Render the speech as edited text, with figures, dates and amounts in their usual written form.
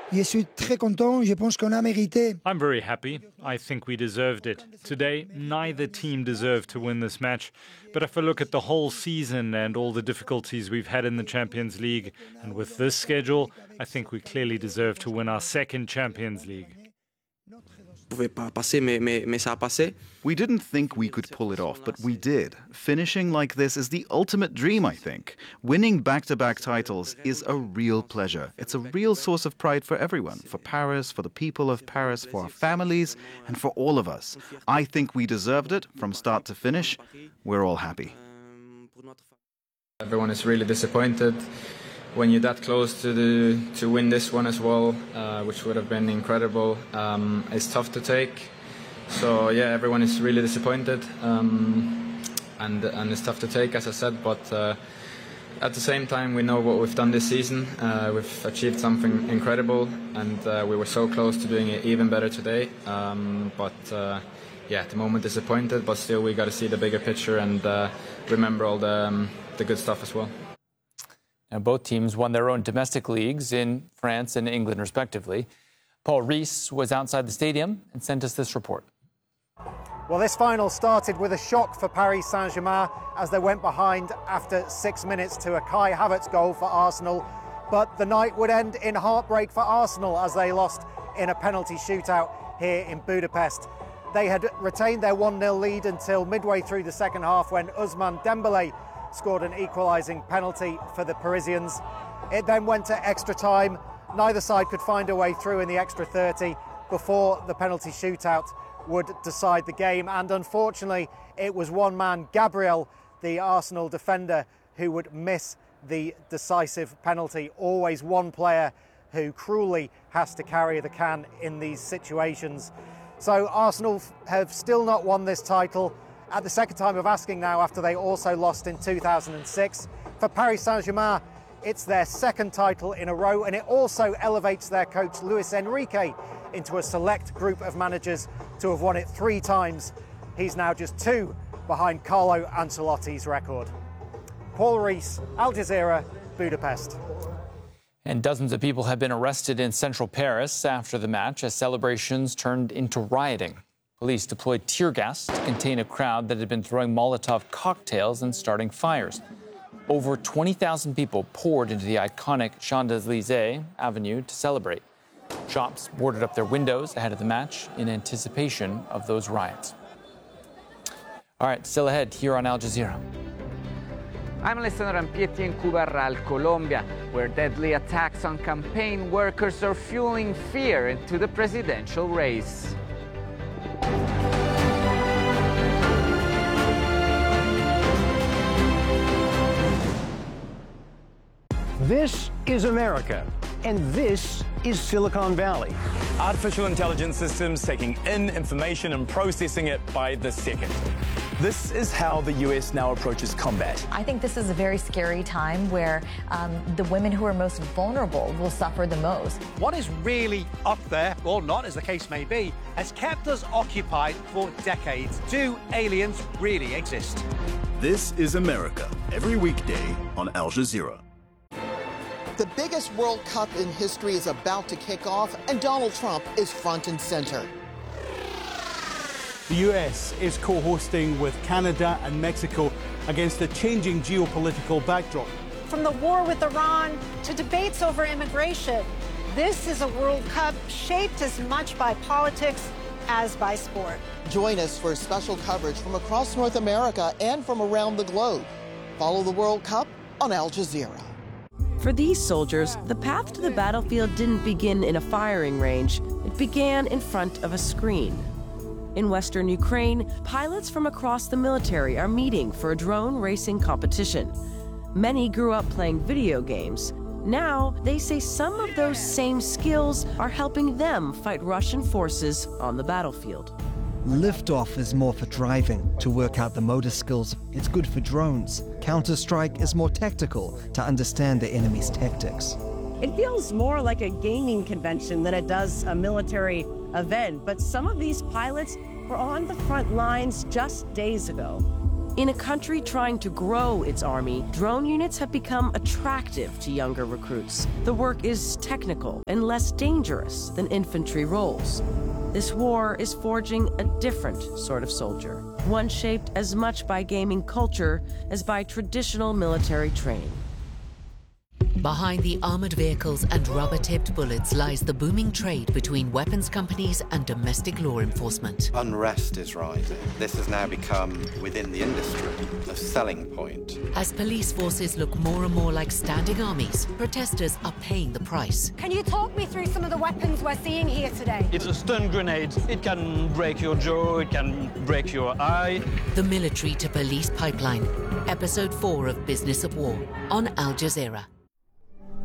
Je suis très content. Je pense qu'on a mérité. I'm very happy. I think we deserved it. Today, neither team deserved to win this match. But if I look at the whole season and all the difficulties we've had in the Champions League, and with this schedule, I think we clearly deserve to win our second Champions League. We didn't think we could pull it off, but we did. Finishing like this is the ultimate dream, I think. Winning back-to-back titles is a real pleasure. It's a real source of pride for everyone, for Paris, for the people of Paris, for our families, and for all of us. I think we deserved it from start to finish. We're all happy. Everyone is really disappointed. When you're that close to win this one as well, which would have been incredible, it's tough to take. So yeah, everyone is really disappointed, and it's tough to take, as I said. But at the same time, we know what we've done this season. We've achieved something incredible, and we were so close to doing it even better today. Yeah, at the moment disappointed, but still we got to see the bigger picture and remember all the good stuff as well. Now, both teams won their own domestic leagues in France and England, respectively. Paul Rees was outside the stadium and sent us this report. Well, this final started with a shock for Paris Saint-Germain as they went behind after 6 minutes to a Kai Havertz goal for Arsenal. But the night would end in heartbreak for Arsenal as they lost in a penalty shootout here in Budapest. They had retained their 1-0 lead until midway through the second half when Ousmane Dembélé scored an equalising penalty for the Parisians. It then went to extra time. Neither side could find a way through in the extra 30 before the penalty shootout would decide the game. And unfortunately, it was one man, Gabriel, the Arsenal defender, who would miss the decisive penalty. Always one player who cruelly has to carry the can in these situations. So Arsenal have still not won this title. At the second time of asking now, after they also lost in 2006. For Paris Saint-Germain, it's their second title in a row, and it also elevates their coach Luis Enrique into a select group of managers to have won it 3 times. He's now just 2 behind Carlo Ancelotti's record. Paul Rees, Al Jazeera, Budapest. And dozens of people have been arrested in central Paris after the match as celebrations turned into rioting. Police deployed tear gas to contain a crowd that had been throwing Molotov cocktails and starting fires. Over 20,000 people poured into the iconic Champs-Élysées Avenue to celebrate. Shops boarded up their windows ahead of the match in anticipation of those riots. All right, still ahead here on Al Jazeera. I'm Alessandro Rampietti in Cubarral, Colombia, where deadly attacks on campaign workers are fueling fear into the presidential race. This is America, and this is Silicon Valley. Artificial intelligence systems taking in information and processing it by the second. This is how the US now approaches combat. I think this is a very scary time where the women who are most vulnerable will suffer the most. What is really up there, or not as the case may be, has kept us occupied for decades. Do aliens really exist? This is America, every weekday on Al Jazeera. The biggest World Cup in history is about to kick off, and Donald Trump is front and center. The US is co-hosting with Canada and Mexico against a changing geopolitical backdrop. From the war with Iran to debates over immigration, this is a World Cup shaped as much by politics as by sport. Join us for special coverage from across North America and from around the globe. Follow the World Cup on Al Jazeera. For these soldiers, the path to the battlefield didn't begin in a firing range. It began in front of a screen. In Western Ukraine, pilots from across the military are meeting for a drone racing competition. Many grew up playing video games. Now, they say some of those same skills are helping them fight Russian forces on the battlefield. Liftoff is more for driving, to work out the motor skills. It's good for drones. Counter-Strike is more tactical, to understand the enemy's tactics. It feels more like a gaming convention than it does a military event, but some of these pilots were on the front lines just days ago. In a country trying to grow its army, drone units have become attractive to younger recruits. The work is technical and less dangerous than infantry roles. This war is forging a different sort of soldier, one shaped as much by gaming culture as by traditional military training. Behind the armored vehicles and rubber-tipped bullets lies the booming trade between weapons companies and domestic law enforcement. Unrest is rising. This has now become, within the industry, a selling point. As police forces look more and more like standing armies, protesters are paying the price. Can you talk me through some of the weapons we're seeing here today? It's a stun grenade. It can break your jaw, it can break your eye. The military to police pipeline. Episode 4 of Business of War on Al Jazeera.